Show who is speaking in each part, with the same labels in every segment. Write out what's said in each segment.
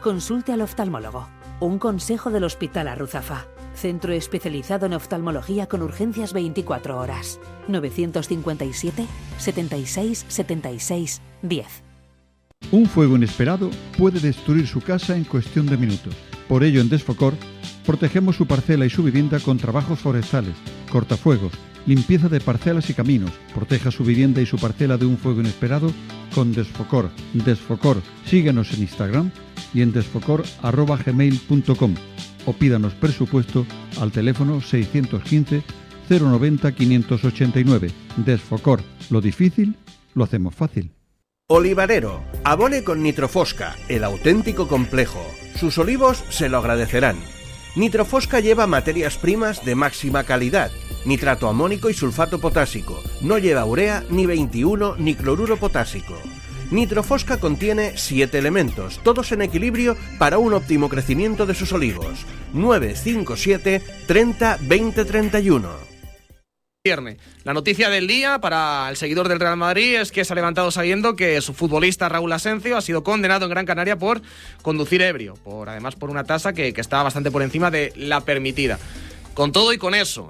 Speaker 1: Consulte al oftalmólogo. Un consejo del Hospital Arruzafa. Centro especializado en oftalmología con urgencias 24 horas. 957 76 76 10.
Speaker 2: Un fuego inesperado puede destruir su casa en cuestión de minutos. Por ello, en Desfocor, protegemos su parcela y su vivienda con trabajos forestales, cortafuegos, limpieza de parcelas y caminos. Proteja su vivienda y su parcela de un fuego inesperado con Desfocor. Desfocor. Síguenos en Instagram y en desfocor@gmail.com o pídanos presupuesto al teléfono 615 090 589. Desfocor. Lo difícil lo hacemos fácil.
Speaker 3: Olivarero, abone con Nitrofosca, el auténtico complejo. Sus olivos se lo agradecerán. Nitrofosca lleva materias primas de máxima calidad, nitrato amónico y sulfato potásico. No lleva urea, ni 21, ni cloruro potásico. Nitrofosca contiene 7 elementos, todos en equilibrio para un óptimo crecimiento de sus olivos. 957 30 20 31.
Speaker 4: La noticia del día para el seguidor del Real Madrid es que se ha levantado sabiendo que su futbolista Raúl Asencio ha sido condenado en Gran Canaria por conducir ebrio, además por una tasa que está bastante por encima de la permitida. Con todo y con eso,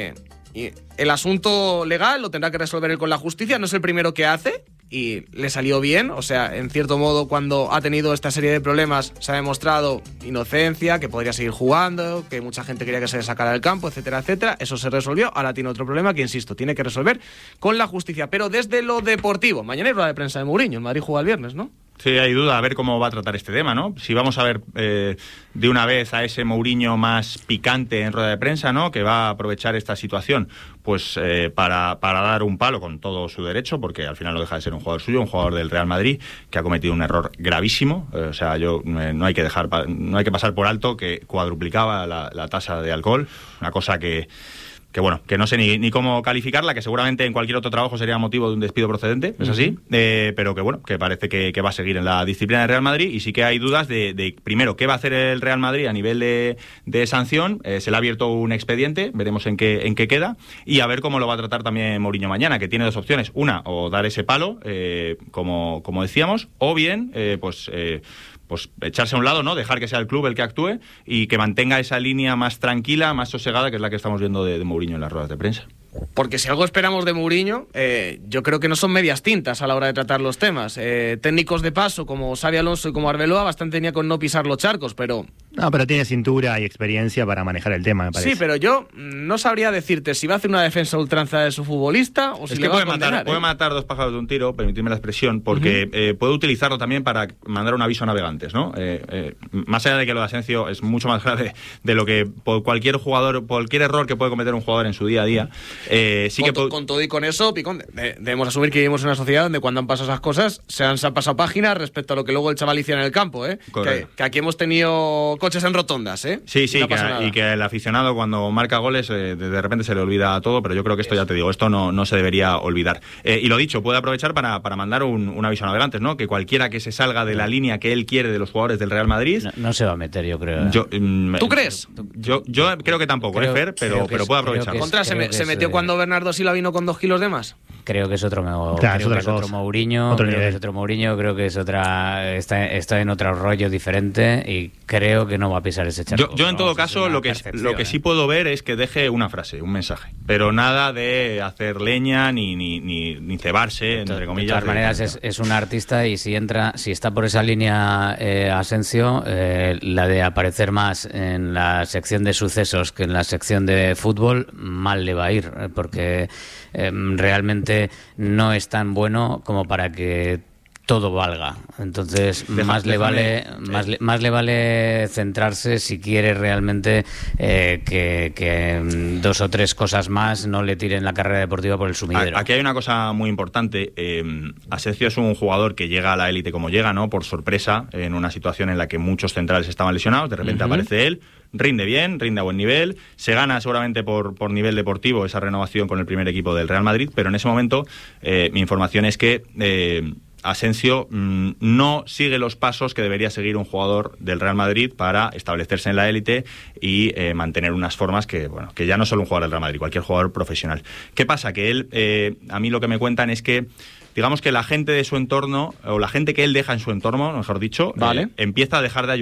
Speaker 4: el asunto legal lo tendrá que resolver él con la justicia, no es el primero que hace y le salió bien, o sea, en cierto modo cuando ha tenido esta serie de problemas se ha demostrado inocencia, que podría seguir jugando, que mucha gente quería que se le sacara del campo, etcétera, etcétera. Eso se resolvió, ahora tiene otro problema que, insisto, tiene que resolver con la justicia. Pero desde lo deportivo, mañana hay rueda de prensa de Mourinho, el Madrid juega el viernes, ¿no?
Speaker 5: Sí, hay duda a ver cómo va a tratar este tema, ¿no? Si vamos a ver de una vez a ese Mourinho más picante en rueda de prensa, ¿no? Que va a aprovechar esta situación, pues para dar un palo con todo su derecho, porque al final no deja de ser un jugador suyo, un jugador del Real Madrid que ha cometido un error gravísimo. O sea, no hay que pasar por alto que cuadruplicaba la tasa de alcohol, una cosa que no sé ni cómo calificarla, que seguramente en cualquier otro trabajo sería motivo de un despido procedente, es así, pero que parece que va a seguir en la disciplina del Real Madrid, y sí que hay dudas de primero, ¿qué va a hacer el Real Madrid a nivel de sanción? Se le ha abierto un expediente, veremos en qué queda, y a ver cómo lo va a tratar también Mourinho mañana, que tiene dos opciones: una, o dar ese palo, como decíamos, o bien, pues echarse a un lado, ¿no? Dejar que sea el club el que actúe y que mantenga esa línea más tranquila, más sosegada, que es la que estamos viendo de Mourinho en las ruedas de prensa.
Speaker 4: Porque si algo esperamos de Mourinho, yo creo que no son medias tintas a la hora de tratar los temas. Técnicos de paso como Xabi Alonso y como Arbeloa bastante tenía con no pisar los charcos, pero...
Speaker 6: No, pero tiene cintura y experiencia para manejar el tema, me parece.
Speaker 4: Sí, pero yo no sabría decirte si va a hacer una defensa a ultranza de su futbolista o si le va a condenar.
Speaker 5: Puede matar dos pájaros de un tiro, permitidme la expresión, porque puede utilizarlo también para mandar un aviso a navegantes, ¿no? Más allá de que lo de Asencio es mucho más grave de lo que cualquier error que puede cometer un jugador en su día a día.
Speaker 4: Con todo y con eso, Picón, debemos asumir que vivimos en una sociedad donde cuando han pasado esas cosas se han pasado páginas respecto a lo que luego el chaval hiciera en el campo, que aquí hemos tenido coches en rotondas,
Speaker 5: Sí, y que el aficionado cuando marca goles de repente se le olvida todo, pero yo creo que esto, ya te digo, esto no se debería olvidar. Y lo dicho, puede aprovechar para mandar un aviso a navegantes, ¿no? Que cualquiera que se salga de la línea que él quiere de los jugadores del Real Madrid...
Speaker 7: No se va a meter, yo creo.
Speaker 4: ¿Tú crees?
Speaker 5: Yo creo que tampoco, Fer, pero puede aprovechar.
Speaker 4: Se metió cuando Bernardo Silva vino con 2 kilos de más.
Speaker 7: Creo que es otro Mourinho, creo que es otra, está en otro rollo diferente y creo que no va a pisar ese charco.
Speaker 5: Yo en todo caso lo que sí puedo ver es que deje una frase, un mensaje, pero nada de hacer leña ni cebarse, entre comillas.
Speaker 7: De todas maneras es un artista, y si está por esa línea Asencio, la de aparecer más en la sección de sucesos que en la sección de fútbol, mal le va a ir, porque realmente no es tan bueno como para que todo valga. Entonces más le vale centrarse, si quiere realmente que 2 o 3 cosas más no le tiren la carrera deportiva por el sumidero.
Speaker 5: Aquí hay una cosa muy importante. Asencio es un jugador que llega a la élite como llega, ¿no? Por sorpresa, en una situación en la que muchos centrales estaban lesionados, de repente aparece él, rinde bien, rinde a buen nivel, se gana seguramente por nivel deportivo esa renovación con el primer equipo del Real Madrid, pero en ese momento mi información es que Asencio no sigue los pasos que debería seguir un jugador del Real Madrid para establecerse en la élite y mantener unas formas que ya no solo un jugador del Real Madrid, cualquier jugador profesional. ¿Qué pasa? Que él, a mí lo que me cuentan es que, digamos que la gente de su entorno, o la gente que él deja en su entorno, mejor dicho, empieza a dejar de ayudar